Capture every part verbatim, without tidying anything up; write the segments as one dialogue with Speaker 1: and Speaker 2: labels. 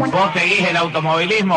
Speaker 1: ¿Vos seguís el automovilismo?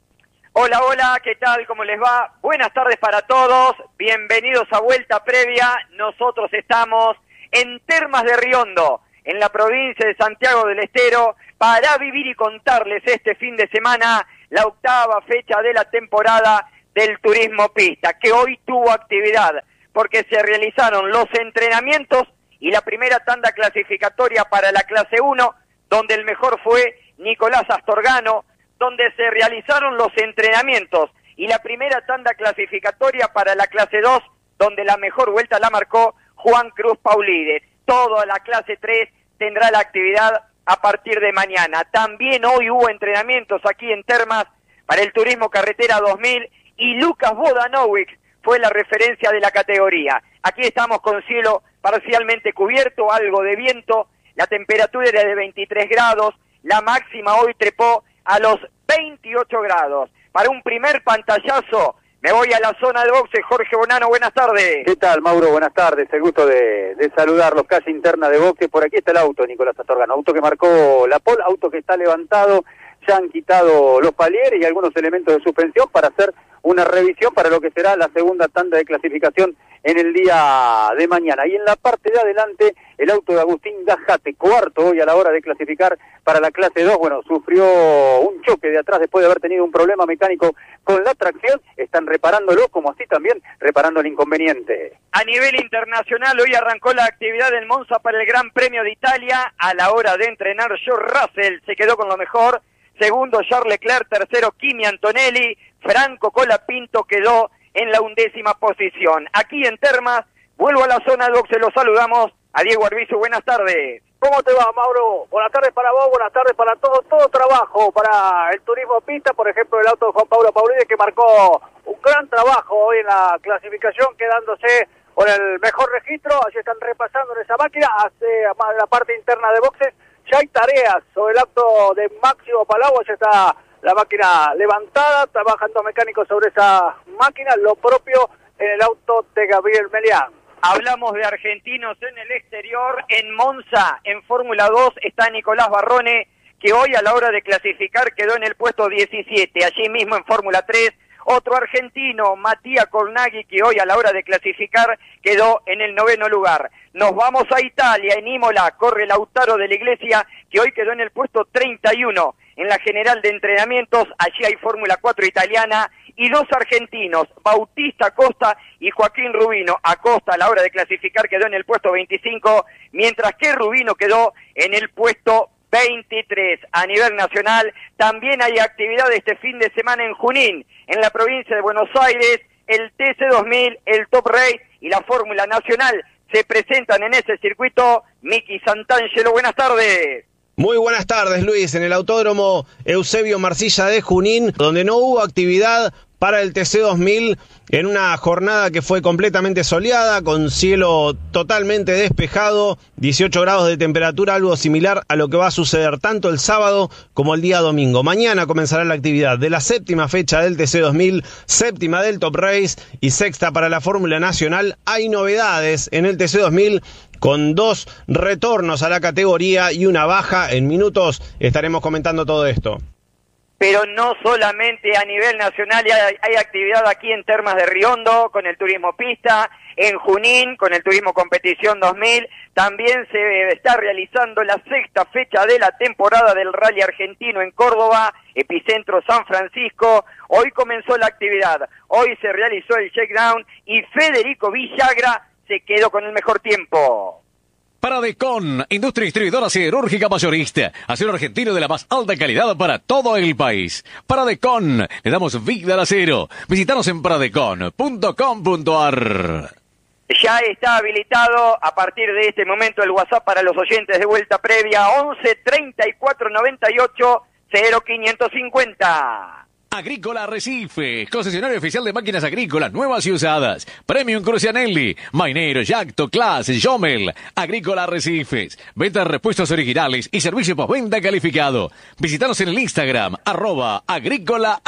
Speaker 2: Hola, hola, ¿qué tal? ¿Cómo les va? Buenas tardes para todos, bienvenidos a Vuelta Previa. Nosotros estamos en Termas de Riondo, en la provincia de Santiago del Estero, para vivir y contarles este fin de semana la octava fecha de la temporada del Turismo Pista, que hoy tuvo actividad, porque se realizaron los entrenamientos y la primera tanda clasificatoria para la clase uno, donde el mejor fue Nicolás Astorgano, donde se realizaron los entrenamientos y la primera tanda clasificatoria para la clase dos, donde la mejor vuelta la marcó Juan Cruz Paulides. Toda la clase tres tendrá la actividad a partir de mañana. También hoy hubo entrenamientos aquí en Termas para el Turismo Carretera dos mil y Lucas Vodanovic fue la referencia de la categoría. Aquí estamos con cielo parcialmente cubierto, algo de viento, la temperatura era de veintitrés grados, la máxima hoy trepó a los veintiocho grados. Para un primer pantallazo, me voy a la zona de boxe. Jorge Bonano, buenas tardes.
Speaker 3: ¿Qué tal, Mauro? Buenas tardes. El gusto de, de saludarlos. Calle interna de boxe. Por aquí está el auto, Nicolás Astorgano. Auto que marcó la pole, auto que está levantado. Ya han quitado los palieres y algunos elementos de suspensión para hacer una revisión para lo que será la segunda tanda de clasificación en el día de mañana. Y en la parte de adelante, el auto de Agustín Dajate, cuarto hoy a la hora de clasificar para la clase dos, bueno, sufrió un choque de atrás después de haber tenido un problema mecánico con la tracción, están reparándolo, como así también reparando el inconveniente.
Speaker 2: A nivel internacional, hoy arrancó la actividad del Monza para el Gran Premio de Italia. A la hora de entrenar, George Russell se quedó con lo mejor, segundo Charles Leclerc, tercero Kimi Antonelli, Franco Colapinto quedó en la undécima posición. Aquí en Termas, vuelvo a la zona de boxe, los saludamos a Diego Arbizu, buenas tardes.
Speaker 4: ¿Cómo te va, Mauro? Buenas tardes para vos, buenas tardes para todo, todo trabajo para el Turismo Pista, por ejemplo el auto de Juan Pablo Paulides que marcó un gran trabajo hoy en la clasificación, quedándose con el mejor registro. Allí están repasando en esa máquina, hacia la parte interna de boxes, ya hay tareas sobre el auto de Máximo Palau, ya está la máquina levantada, trabajan dos mecánicos sobre esa máquina, lo propio en el auto de Gabriel Melián.
Speaker 2: Hablamos de argentinos en el exterior, en Monza, en Fórmula dos, está Nicolás Barrone, que hoy a la hora de clasificar quedó en el puesto diecisiete, allí mismo en Fórmula tres, otro argentino, Matías Cornaghi, que hoy a la hora de clasificar quedó en el noveno lugar. Nos vamos a Italia, en Imola, corre Lautaro de la Iglesia, que hoy quedó en el puesto treinta y uno. En la general de entrenamientos, allí hay Fórmula cuatro italiana y dos argentinos, Bautista Acosta y Joaquín Rubino. Acosta a la hora de clasificar quedó en el puesto veinticinco, mientras que Rubino quedó en el puesto veintitrés. A nivel nacional también hay actividad este fin de semana en Junín, en la provincia de Buenos Aires, el T C dos mil, el Top Race y la Fórmula Nacional se presentan en ese circuito. Miki Santangelo, buenas tardes.
Speaker 5: Muy buenas tardes, Luis. En el Autódromo Eusebio Marcilla de Junín, donde no hubo actividad para el T C dos mil, en una jornada que fue completamente soleada, con cielo totalmente despejado, dieciocho grados de temperatura, algo similar a lo que va a suceder tanto el sábado como el día domingo. Mañana comenzará la actividad de la séptima fecha del T C dos mil, séptima del Top Race y sexta para la Fórmula Nacional. Hay novedades en el T C dos mil, con dos retornos a la categoría y una baja. En minutos estaremos comentando todo esto.
Speaker 2: Pero no solamente a nivel nacional, hay, hay actividad aquí en Termas de Riondo con el Turismo Pista, en Junín con el Turismo Competición dos mil, también se está realizando la sexta fecha de la temporada del Rally Argentino en Córdoba, epicentro San Francisco. Hoy comenzó la actividad, hoy se realizó el checkdown y Federico Villagra se quedó con el mejor tiempo.
Speaker 6: Paradecon, industria distribuidora siderúrgica mayorista. Acero argentino de la más alta calidad para todo el país. Paradecon, le damos vida al acero. Visítanos en paradecon punto com punto ar.
Speaker 2: Ya está habilitado a partir de este momento el WhatsApp para los oyentes de Vuelta Previa, once treinta y cuatro noventa y ocho cero quinientos cincuenta.
Speaker 6: Agrícola Arrecife, concesionario oficial de máquinas agrícolas nuevas y usadas. Premium Crucianelli, Mainero, Yacto, Class, Jomel. Agrícola Arrecifes, venta de repuestos originales y servicio postventa calificado. Visítanos en el Instagram, arroba Agrícola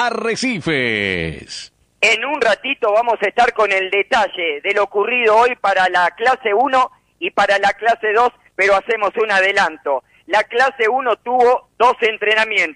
Speaker 6: Arrecifes.
Speaker 2: En un ratito vamos a estar con el detalle de lo ocurrido hoy para la clase uno y para la clase dos, pero hacemos un adelanto. La clase uno tuvo dos entrenamientos.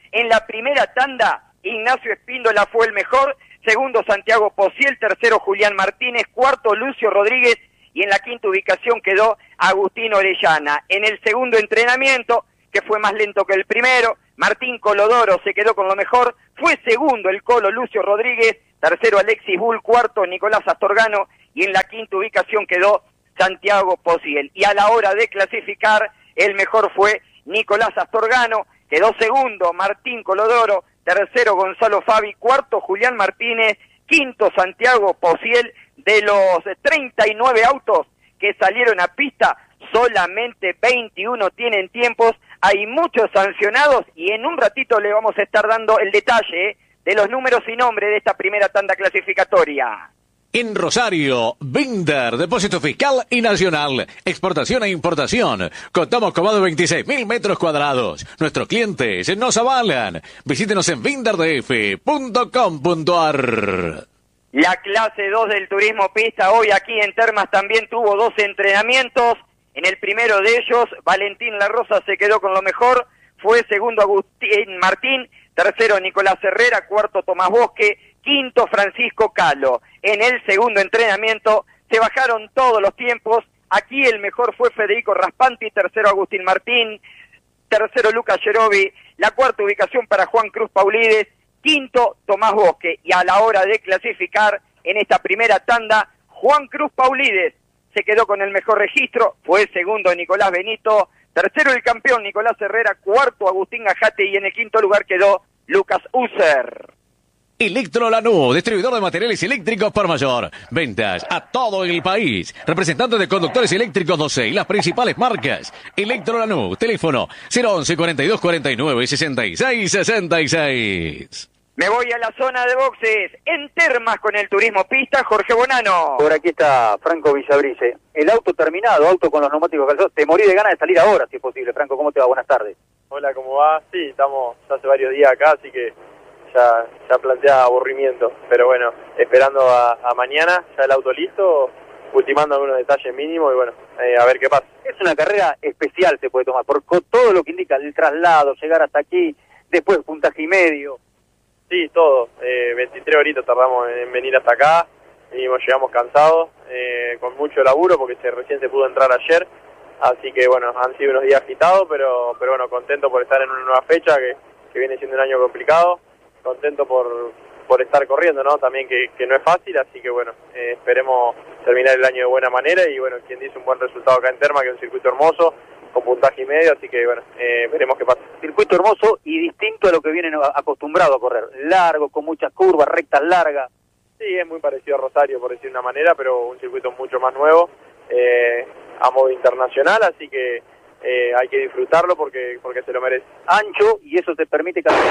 Speaker 2: En la primera tanda, Ignacio Espíndola fue el mejor, segundo Santiago Pociel, tercero Julián Martínez, cuarto Lucio Rodríguez y en la quinta ubicación quedó Agustín Orellana. En el segundo entrenamiento, que fue más lento que el primero, Martín Colodoro se quedó con lo mejor, fue segundo el Colo Lucio Rodríguez, tercero Alexis Bull, cuarto Nicolás Astorgano y en la quinta ubicación quedó Santiago Pociel. Y a la hora de clasificar, el mejor fue Nicolás Astorgano, quedó segundo Martín Colodoro, tercero Gonzalo Fabi, cuarto Julián Martínez, quinto Santiago Pociel. De los treinta y nueve autos que salieron a pista, solamente veintiuno tienen tiempos, hay muchos sancionados y en un ratito le vamos a estar dando el detalle de los números y nombres de esta primera tanda clasificatoria.
Speaker 6: En Rosario, Binder, depósito fiscal y nacional, exportación e importación. Contamos con más de veintiséis mil metros cuadrados. Nuestros clientes nos avalan. Visítenos en binder d f punto com punto a r.
Speaker 2: La clase dos del turismo pista hoy aquí en Termas también tuvo dos entrenamientos. En el primero de ellos, Valentín La Rosa se quedó con lo mejor. Fue segundo Agustín Martín, tercero Nicolás Herrera, cuarto Tomás Bosque, quinto Francisco Calo. En el segundo entrenamiento se bajaron todos los tiempos. Aquí el mejor fue Federico Raspanti, tercero Agustín Martín, tercero Lucas Yerobi, la cuarta ubicación para Juan Cruz Paulides, quinto Tomás Bosque. Y a la hora de clasificar en esta primera tanda, Juan Cruz Paulides se quedó con el mejor registro, fue segundo Nicolás Benito, tercero el campeón Nicolás Herrera, cuarto Agustín Gajate y en el quinto lugar quedó Lucas User.
Speaker 6: Electro Lanús, distribuidor de materiales eléctricos por mayor. Ventas a todo el país. Representante de conductores eléctricos doce y las principales marcas. Electro Lanús, teléfono cero once cuarenta y dos cuarenta y nueve sesenta y seis sesenta y seis.
Speaker 2: Me voy a la zona de boxes, en Termas con el turismo pista, Jorge Bonano.
Speaker 3: Por aquí está Franco Villabrice. El auto terminado, auto con los neumáticos calzados. Te morí de ganas de salir ahora, si es posible. Franco, ¿cómo te va? Buenas tardes.
Speaker 7: Hola, ¿cómo va? Sí, estamos ya hace varios días acá, así que ya, ya plantea aburrimiento. Pero bueno, esperando a, a mañana, ya el auto listo, ultimando algunos detalles mínimos y bueno, eh, a ver qué pasa.
Speaker 3: Es una carrera especial, se puede tomar, por todo lo que indica el traslado, llegar hasta aquí, después puntaje y medio.
Speaker 7: Sí, todo. Eh, veintitrés horitas tardamos en venir hasta acá, venimos, llegamos cansados, eh, con mucho laburo porque se, recién se pudo entrar ayer, así que bueno, han sido unos días agitados, pero, pero bueno, contento por estar en una nueva fecha que, que viene siendo un año complicado, contento por, por estar corriendo, ¿no? También que, que no es fácil, así que bueno, eh, esperemos terminar el año de buena manera y bueno, quien dice un buen resultado acá en Terma, que es un circuito hermoso, con puntaje y medio, así que bueno, eh, veremos qué pasa.
Speaker 3: Circuito hermoso y distinto a lo que vienen acostumbrados a correr, largo, con muchas curvas, rectas largas.
Speaker 7: Sí, es muy parecido a Rosario, por decir de una manera, pero un circuito mucho más nuevo, eh, a modo internacional, así que eh, hay que disfrutarlo porque, porque se lo merece.
Speaker 3: Ancho, y eso te permite caminar.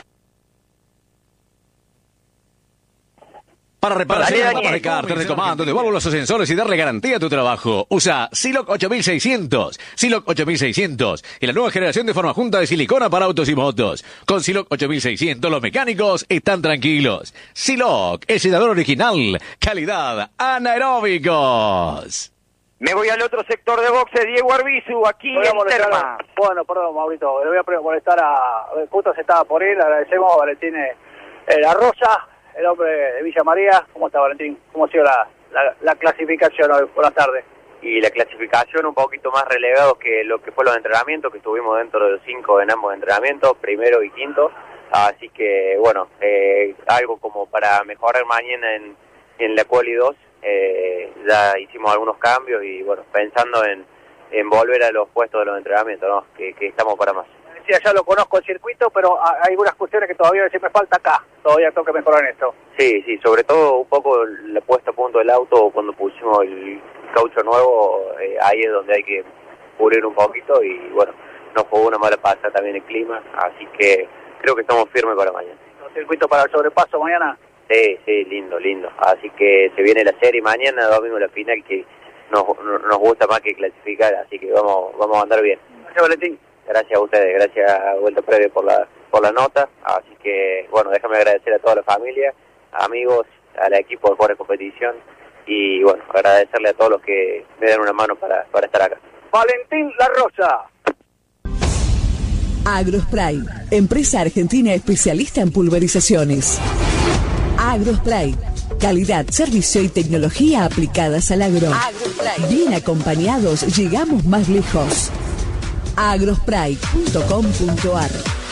Speaker 6: Para reparación, para cárter de comando, de válvulas o sensores y darle garantía a tu trabajo. Usa Siloc ocho mil seiscientos. Siloc ocho mil seiscientos y la nueva generación de forma junta de silicona para autos y motos. Con Siloc ocho mil seiscientos los mecánicos están tranquilos. Siloc, el sellador original. Calidad anaeróbicos.
Speaker 2: Me voy al otro sector de boxe, Diego Arbizu, aquí en Termas.
Speaker 4: Bueno, perdón, Maurito, le voy a molestar a... Justo se estaba por ir, agradecemos a Valentín eh, La Rosa, el hombre de Villa María. ¿Cómo está, Valentín? ¿Cómo ha sido la, la, la clasificación hoy? Buenas tardes.
Speaker 8: Y la clasificación un poquito más relegados que lo que fue los entrenamientos, que estuvimos dentro de los cinco en ambos entrenamientos, primero y quinto. Así que, bueno, eh, algo como para mejorar mañana en, en la Quali dos. Eh, ya hicimos algunos cambios y, bueno, pensando en, en volver a los puestos de los entrenamientos, ¿no? Que, que estamos para más.
Speaker 4: Decía, ya lo conozco el circuito, pero hay algunas cuestiones que todavía me falta acá. Todavía tengo que mejorar en esto.
Speaker 8: Sí, sí, sobre todo un poco la puesta a punto del auto cuando pusimos el caucho nuevo, eh, ahí es donde hay que pulir un poquito y, bueno, nos jugó una mala pasada también el clima, así que creo que estamos firmes para mañana.
Speaker 4: ¿El circuito para el sobrepaso mañana?
Speaker 8: Sí, sí, lindo, lindo. Así que se viene la serie mañana, domingo la final, que nos, nos gusta más que clasificar, así que vamos vamos a andar bien.
Speaker 4: Gracias, Valentín.
Speaker 8: Gracias a ustedes, gracias a Vuelta Previa por la por la nota, así que, bueno, déjame agradecer a toda la familia, amigos, al equipo de Jugadores de Competición y, bueno, agradecerle a todos los que me dan una mano para, para estar acá.
Speaker 4: Valentín La Rosa.
Speaker 9: Agrospray, empresa argentina especialista en pulverizaciones. Agrospray, calidad, servicio y tecnología aplicadas al agro. Agrospray. Bien acompañados, llegamos más lejos. agrospray punto com punto ar.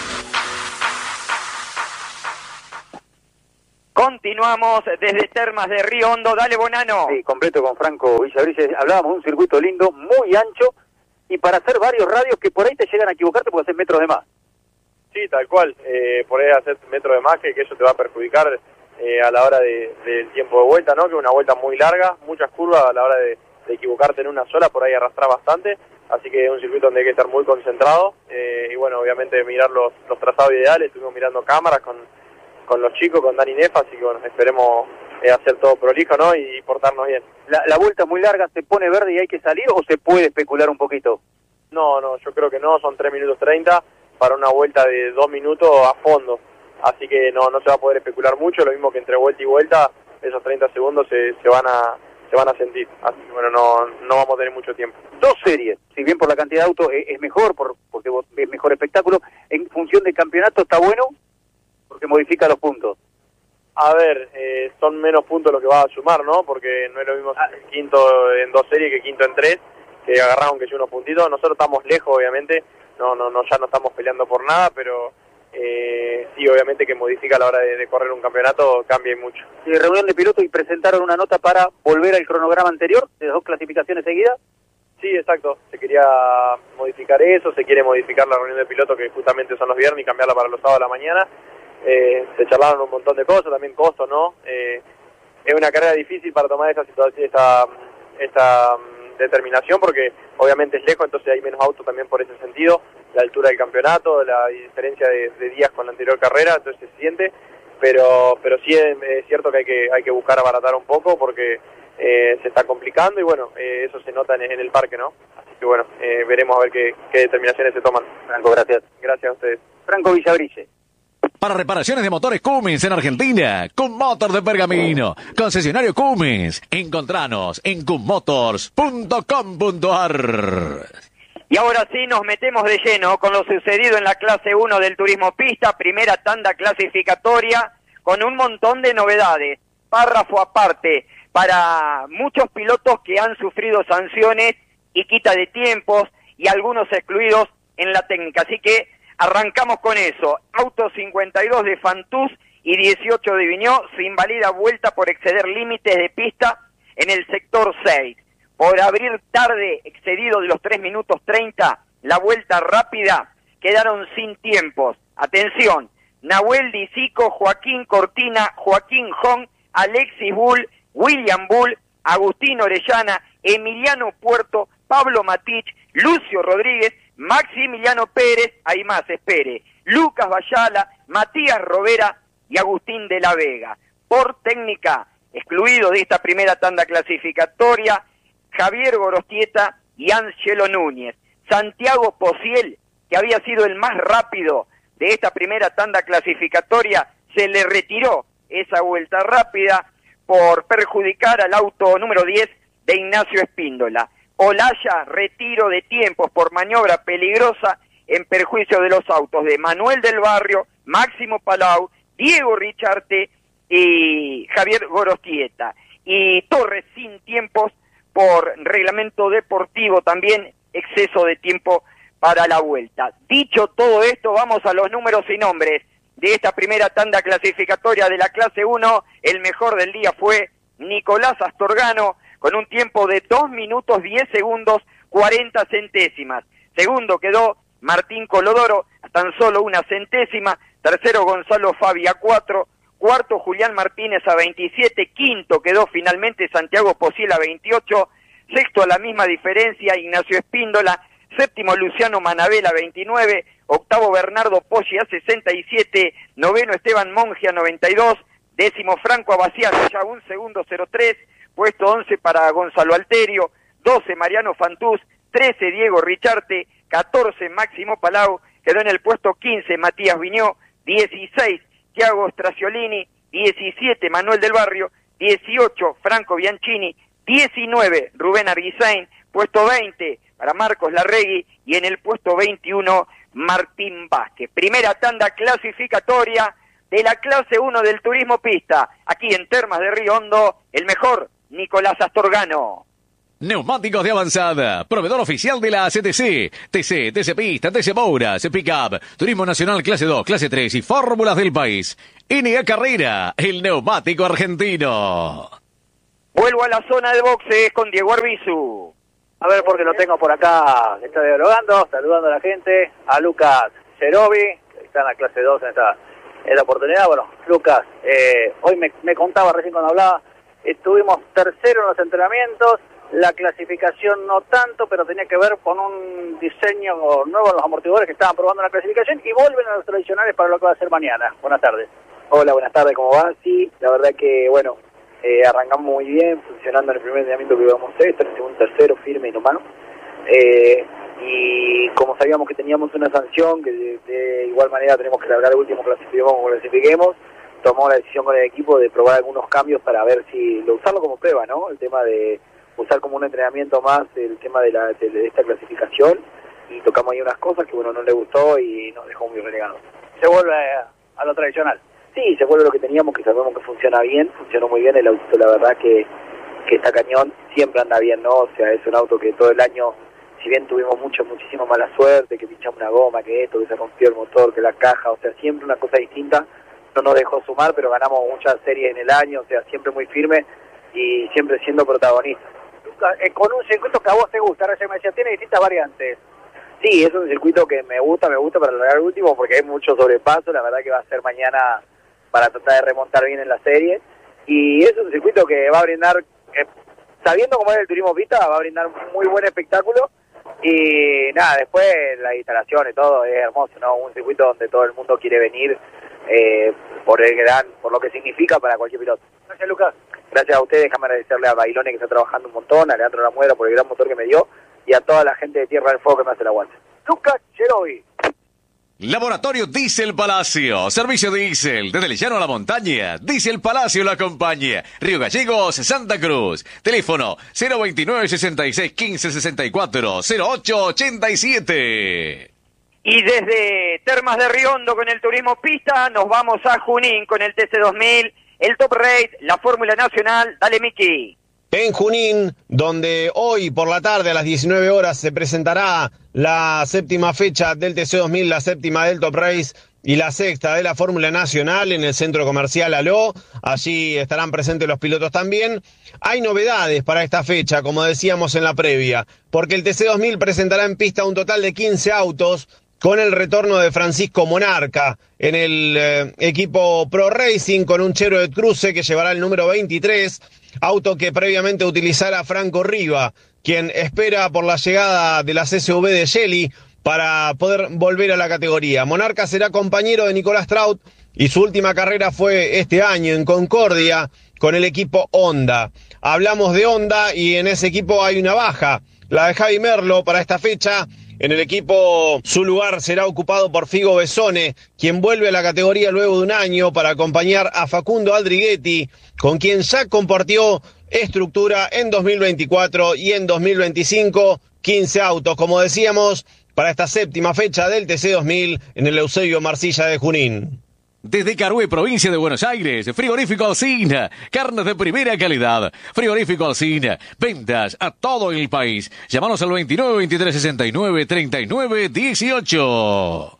Speaker 2: Continuamos desde Termas de Río Hondo. Dale, Bonano.
Speaker 3: Sí, completo con Franco Villabrice. Hablábamos de un circuito lindo, muy ancho, y para hacer varios radios que por ahí te llegan a equivocarte porque haces metros de más.
Speaker 7: Sí, tal cual. Eh, por ahí hacer metros de más, que, que eso te va a perjudicar eh, a la hora de, del tiempo de vuelta, ¿no? Que es una vuelta muy larga, muchas curvas, a la hora de, de equivocarte en una sola, por ahí arrastrar bastante. Así que es un circuito donde hay que estar muy concentrado. Eh, y bueno, obviamente mirar los, los trazados ideales. Estuvimos mirando cámaras con, con los chicos, con Dani Nefa, así que bueno, esperemos eh, hacer todo prolijo, ¿no? Y, y portarnos bien.
Speaker 3: La, la vuelta es muy larga, ¿se pone verde y hay que salir o se puede especular un poquito?
Speaker 7: No, no, yo creo que no, son tres minutos treinta para una vuelta de dos minutos a fondo. Así que no, no se va a poder especular mucho, lo mismo que entre vuelta y vuelta, esos treinta segundos se, se van a se van a sentir. Así que bueno, no, no vamos a tener mucho tiempo.
Speaker 3: Dos series, si bien por la cantidad de autos es, es mejor, por, porque es mejor espectáculo, en función del campeonato está bueno, porque modifica los puntos.
Speaker 7: A ver, eh, son menos puntos lo que vas a sumar, ¿no? Porque no es lo mismo ser quinto en dos series que quinto en tres, que agarraron que sea unos puntitos. Nosotros estamos lejos, obviamente, no, no, no, ya no estamos peleando por nada, pero eh, sí, obviamente que modifica a la hora de, de correr un campeonato, cambia mucho.
Speaker 3: ¿Y reunión de pilotos y presentaron una nota para volver al cronograma anterior, de las dos clasificaciones seguidas?
Speaker 7: Sí, exacto, se quería modificar eso, se quiere modificar la reunión de pilotos que justamente son los viernes y cambiarla para los sábados a la mañana. Eh, se charlaron un montón de cosas, también costos, ¿no? Eh, es una carrera difícil para tomar esta situación, esta, esta um, determinación, porque obviamente es lejos, entonces hay menos autos también por ese sentido, la altura del campeonato, la diferencia de, de días con la anterior carrera, entonces se siente, pero pero sí es, es cierto que hay que hay que buscar abaratar un poco porque eh, se está complicando y bueno, eh, eso se nota en, en el parque, ¿no? Así que bueno, eh, veremos a ver qué, qué determinaciones se toman.
Speaker 3: Franco, gracias.
Speaker 7: Gracias a ustedes.
Speaker 3: Franco Villabrice.
Speaker 6: Para reparaciones de motores Cummins en Argentina, Cummotors de Pergamino, concesionario Cummins. Encontranos en cummotors punto com punto ar.
Speaker 2: Y ahora sí nos metemos de lleno con lo sucedido en la clase uno del turismo pista, primera tanda clasificatoria, con un montón de novedades. Párrafo aparte, para muchos pilotos que han sufrido sanciones y quita de tiempos, y algunos excluidos en la técnica. Así que arrancamos con eso. Auto cincuenta y dos de Fantús y dieciocho de Viñó se invalida vuelta por exceder límites de pista en el sector seis. Por abrir tarde, excedido de los tres minutos treinta, la vuelta rápida, quedaron sin tiempos. Atención, Nahuel Disico, Joaquín Cortina, Joaquín Jong, Alexis Bull, William Bull, Agustín Orellana, Emiliano Puerto, Pablo Matich, Lucio Rodríguez, Maximiliano Pérez, hay más, espere, Lucas Bayala, Matías Rovera y Agustín de la Vega. Por técnica, excluido de esta primera tanda clasificatoria, Javier Gorostieta y Ángelo Núñez. Santiago Pociel, que había sido el más rápido de esta primera tanda clasificatoria, se le retiró esa vuelta rápida por perjudicar al auto número diez de Ignacio Espíndola. Olaya, retiro de tiempos por maniobra peligrosa en perjuicio de los autos de Manuel del Barrio, Máximo Palau, Diego Richarte y Javier Gorostieta. Y Torres sin tiempos por reglamento deportivo, también exceso de tiempo para la vuelta. Dicho todo esto, vamos a los números y nombres de esta primera tanda clasificatoria de la clase uno. El mejor del día fue Nicolás Astorgano, con un tiempo de dos minutos diez segundos cuarenta centésimas. Segundo quedó Martín Colodoro, a tan solo una centésima. Tercero Gonzalo Fabi a cuatro. Cuarto Julián Martínez a veintisiete. Quinto quedó finalmente Santiago Pociel a veintiocho. Sexto a la misma diferencia Ignacio Espíndola. Séptimo Luciano Manabel a veintinueve. Octavo Bernardo Poggi a sesenta y siete. Noveno Esteban Monge a noventa y dos. Décimo Franco Abasiano ya un segundo cero tres. Puesto once para Gonzalo Alterio. doce Mariano Fantús. trece Diego Richarte. catorce Máximo Palau. Quedó en el puesto quince Matías Viñó. dieciséis Thiago Straciolini. diecisiete Manuel del Barrio. dieciocho Franco Bianchini. diecinueve Rubén Arguisain. Puesto veinte para Marcos Larregui. Y en el puesto veintiuno Martín Vázquez. Primera tanda clasificatoria de la clase uno del turismo pista. Aquí en Termas de Río Hondo, el mejor, Nicolás Astorgano.
Speaker 6: Neumáticos de avanzada, proveedor oficial de la C T C, T C, T C Pista, T C Mouras, Pickup, Turismo Nacional Clase dos, Clase tres y Fórmulas del país. N A Carrera, el neumático argentino.
Speaker 2: Vuelvo a la zona de boxes con Diego Arbizu.
Speaker 4: A ver, porque lo tengo por acá, está dialogando, saludando a la gente, a Lucas Cerovi, que está en la clase dos en esta, en esta oportunidad. Bueno, Lucas, eh, hoy me, me contaba recién cuando hablaba, estuvimos tercero en los entrenamientos, la clasificación no tanto, pero tenía que ver con un diseño nuevo en los amortiguadores que estaban probando la clasificación y vuelven a los tradicionales para lo que va a ser mañana. Buenas tardes.
Speaker 10: Hola, buenas tardes, ¿cómo va? Sí, la verdad que, bueno, eh, arrancamos muy bien, funcionando en el primer entrenamiento que íbamos a hacer, en el segundo, tercero, firme y no mano. Eh, y como sabíamos que teníamos una sanción, que de, de igual manera tenemos que largar el último clasifiquemos como clasifiquemos, tomamos la decisión con el equipo de probar algunos cambios para ver si, lo usarlo como prueba, ¿no? El tema de usar como un entrenamiento más el tema de, la, de, de esta clasificación, y tocamos ahí unas cosas que, bueno, no le gustó y nos dejó muy relegados.
Speaker 4: Se vuelve a, a lo tradicional.
Speaker 10: Sí, se vuelve lo que teníamos, que sabemos que funciona bien, funcionó muy bien el auto, la verdad que, que está cañón, siempre anda bien, ¿no? O sea, es un auto que todo el año, si bien tuvimos mucha, muchísima mala suerte, que pinchamos una goma, que esto, que se rompió el motor, que la caja, o sea, siempre una cosa distinta, no nos dejó sumar, pero ganamos muchas series en el año, o sea, siempre muy firme y siempre siendo protagonistas.
Speaker 4: Eh, con un circuito que a vos te gusta, recién me decía, tiene distintas variantes.
Speaker 10: Sí, es un circuito que me gusta, me gusta para largar el último porque hay mucho sobrepaso, la verdad que va a ser mañana para tratar de remontar bien en la serie, y es un circuito que va a brindar, eh, sabiendo cómo es el turismo pista, va a brindar un muy buen espectáculo, y nada, después la instalación y todo es hermoso, ¿no? Un circuito donde todo el mundo quiere venir eh, por el gran, por lo que significa para cualquier piloto.
Speaker 4: Gracias, Lucas.
Speaker 10: Gracias a ustedes, déjame agradecerle a Bailone que está trabajando un montón, a Leandro Lamuera por el gran motor que me dio, y a toda la gente de Tierra del Fuego que me hace el aguante.
Speaker 4: Lucas Cherovi.
Speaker 6: Laboratorio Diesel Palacio, servicio diésel, desde el llano a la montaña, Diesel Palacio lo acompaña, Río Gallegos, Santa Cruz, teléfono cero veintinueve, sesenta y seis, quince, sesenta y cuatro, cero ocho ochenta y siete.
Speaker 2: Y desde Termas de Río Hondo con el turismo pista, nos vamos a Junín con el T C dos mil, el Top Race, la Fórmula Nacional. Dale, Miki.
Speaker 5: En Junín, donde hoy por la tarde a las diecinueve horas se presentará la séptima fecha del T C dos mil, la séptima del Top Race y la sexta de la Fórmula Nacional en el Centro Comercial Aló. Allí estarán presentes los pilotos también. Hay novedades para esta fecha, como decíamos en la previa, porque el T C dos mil presentará en pista un total de quince autos, con el retorno de Francisco Monarca en el eh, equipo Pro Racing, con un Chevrolet Cruze que llevará el número veintitrés, auto que previamente utilizara Franco Riva, quien espera por la llegada de la C S V de Shelly para poder volver a la categoría. Monarca será compañero de Nicolás Traut y su última carrera fue este año en Concordia con el equipo Honda. Hablamos de Honda y en ese equipo hay una baja, la de Javi Merlo para esta fecha. En el equipo su lugar será ocupado por Figo Besone, quien vuelve a la categoría luego de un año para acompañar a Facundo Aldriguetti, con quien ya compartió estructura en dos mil veinticuatro y en dos mil veinticinco, quince autos, como decíamos, para esta séptima fecha del T C dos mil en el Eusebio Marcilla de Junín.
Speaker 6: Desde Carué, provincia de Buenos Aires, Frigorífico Alsina, carnes de primera calidad. Frigorífico Alsina, ventas a todo el país. Llámanos al veintinueve, veintitrés, sesenta y nueve, treinta y nueve, dieciocho.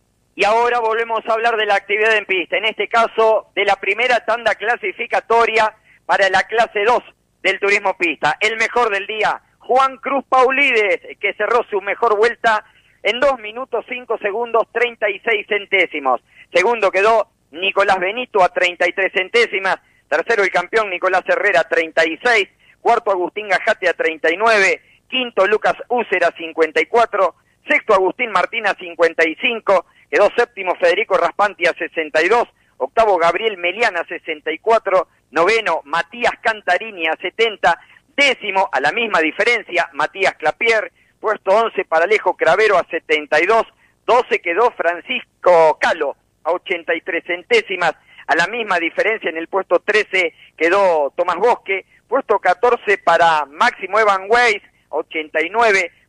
Speaker 2: Y ahora volvemos a hablar de la actividad en pista, en este caso de la primera tanda clasificatoria para la clase dos del turismo pista. El mejor del día, Juan Cruz Paulides, que cerró su mejor vuelta en dos minutos cinco segundos treinta y seis centésimos. Segundo quedó Nicolás Benito a treinta y tres centésimas. Tercero el campeón Nicolás Herrera treinta y seis. Cuarto Agustín Gajate a treinta y nueve. Quinto Lucas Úcera cincuenta y cuatro. Sexto Agustín Martín a cincuenta y cinco. Quedó séptimo Federico Raspanti a sesenta y dos. Octavo Gabriel Meliana a sesenta y cuatro. Noveno Matías Cantarini a setenta. Décimo a la misma diferencia Matías Clapier. Puesto once para Alejo Cravero a setenta y dos. doce quedó Francisco Calo a ochenta y tres centésimas. A la misma diferencia en el puesto trece quedó Tomás Bosque. Puesto catorce para Máximo Evan Weiss, ochenta y nueve.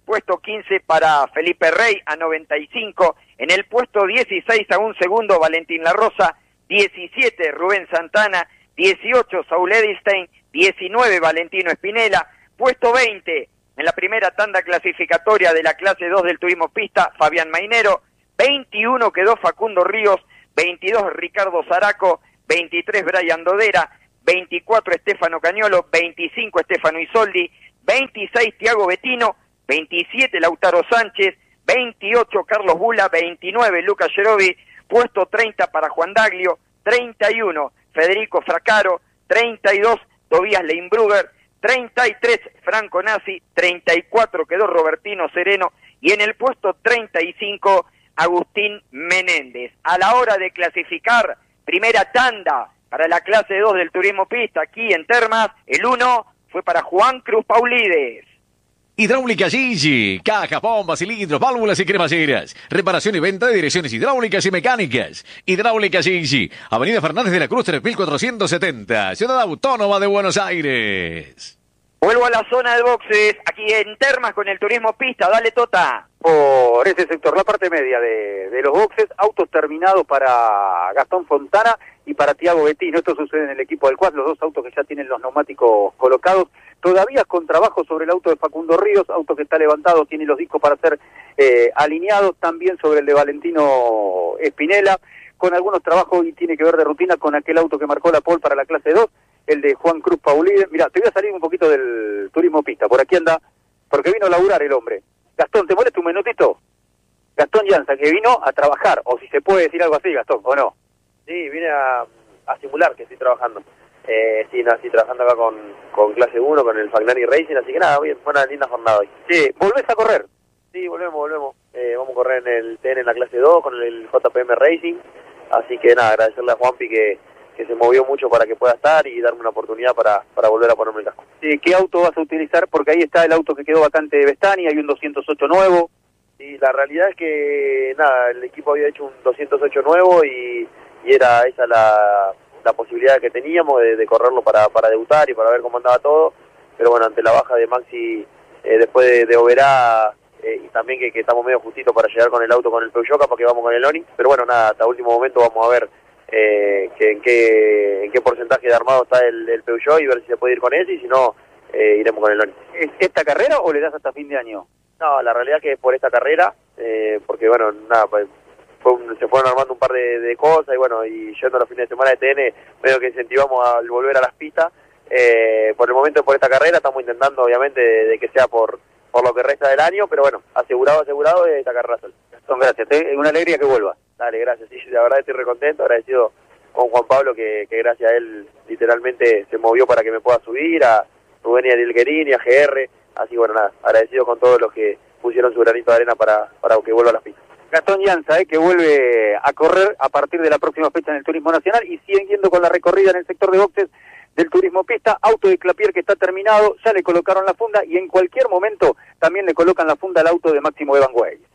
Speaker 2: puesto quince para Felipe Rey a noventa y cinco, en el puesto dieciséis a un segundo Valentín La Rosa, diecisiete Rubén Santana, dieciocho Saúl Edelstein, diecinueve Valentino Espinela, puesto veinte en la primera tanda clasificatoria de la clase dos del turismo pista, Fabián Mainero, veintiuno quedó Facundo Ríos, veintidós Ricardo Zaraco, veintitrés Brian Dodera, veinticuatro Estefano Cañolo, veinticinco Estefano Isoldi, veintiséis Tiago Bettino, veintisiete Lautaro Sánchez, veintiocho Carlos Bula, veintinueve Lucas Yerovi, puesto treinta para Juan Daglio, treinta y uno Federico Fracaro, treinta y dos Tobías Leinbrugger, treinta y tres Franco Nasi, treinta y cuatro quedó Robertino Sereno y en el puesto treinta y cinco Agustín Menéndez. A la hora de clasificar, primera tanda para la clase dos del turismo pista aquí en Termas, el uno fue para Juan Cruz Paulides.
Speaker 6: Hidráulica Gigi, cajas, bombas, cilindros, válvulas y cremalleras. Reparación y venta de direcciones hidráulicas y mecánicas. Hidráulica Gigi, Avenida Fernández de la Cruz tres mil cuatrocientos setenta, Ciudad Autónoma de Buenos Aires.
Speaker 2: Vuelvo a la zona de boxes, aquí en Termas con el turismo pista, dale Tota.
Speaker 3: Por ese sector, la parte media de, de los boxes, autos terminados para Gastón Fontana y para Tiago Bettino. Esto sucede en el equipo del Quad, los dos autos que ya tienen los neumáticos colocados. Todavía con trabajo sobre el auto de Facundo Ríos, auto que está levantado, tiene los discos para ser eh, alineados, también sobre el de Valentino Espinela, con algunos trabajos y tiene que ver de rutina con aquel auto que marcó la pole para la clase dos, el de Juan Cruz Paulide. Mira, te voy a salir un poquito del turismo pista, por aquí anda, porque vino a laburar el hombre. Gastón, ¿te molesta un minutito? Gastón Llanza, que vino a trabajar, o si se puede decir algo así, Gastón, ¿o no?
Speaker 7: Sí, vine a, a simular que estoy trabajando. Eh, sí, no, estoy trabajando acá con, con clase uno, con el Fagnani Racing, así que nada, bien, fue una linda jornada hoy.
Speaker 3: Sí, ¿volvés a correr?
Speaker 7: Sí, volvemos, volvemos. Eh, vamos a correr en el T N en la clase dos con el J P M Racing, así que nada, agradecerle a Juanpi que, que se movió mucho para que pueda estar y darme una oportunidad para, para volver a ponerme el casco.
Speaker 3: Sí, ¿qué auto vas a utilizar? Porque ahí está el auto que quedó vacante de Vestani, hay un doscientos ocho nuevo.
Speaker 7: Sí, la realidad es que nada, el equipo había hecho un doscientos ocho nuevo y, y era esa la... la posibilidad que teníamos de, de correrlo para, para debutar y para ver cómo andaba todo, pero bueno, ante la baja de Maxi eh, después de, de Oberá eh, y también que, que estamos medio justitos para llegar con el auto con el Peugeot, capaz que vamos con el Onix, pero bueno, nada, hasta último momento vamos a ver eh, que en qué en qué porcentaje de armado está el, el Peugeot y ver si se puede ir con ese y si no, eh, iremos con el Onix.
Speaker 3: ¿Es esta carrera o le das hasta fin de año?
Speaker 7: No, la realidad que es por esta carrera, eh, porque bueno, nada, pues Fue un, se fueron armando un par de, de cosas y bueno, y yendo a los fines de semana de T N, medio que incentivamos a volver a las pistas. Eh, por el momento, por esta carrera, estamos intentando obviamente de, de que sea por por lo que resta del año, pero bueno, asegurado, asegurado de esta carrera sola.
Speaker 3: Son gracias, es una alegría que vuelva.
Speaker 7: Dale, gracias, sí, la verdad estoy recontento, agradecido con Juan Pablo que, que gracias a él literalmente se movió para que me pueda subir, a Rubén y Ariel Guerini, a G R, así bueno, nada, agradecido con todos los que pusieron su granito de arena para, para que vuelva a las pistas.
Speaker 3: Gastón Llanza, eh, que vuelve a correr a partir de la próxima fecha en el Turismo Nacional y siguen yendo con la recorrida en el sector de boxes del Turismo Pista. Auto de Clapier que está terminado, ya le colocaron la funda y en cualquier momento también le colocan la funda al auto de Máximo Evan Weiss.